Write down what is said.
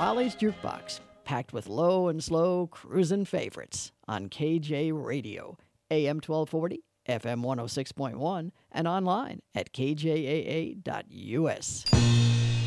Raleigh's Jukebox, packed with low and slow cruising favorites on KJ Radio, AM 1240, FM 106.1, and online at kjaa.us.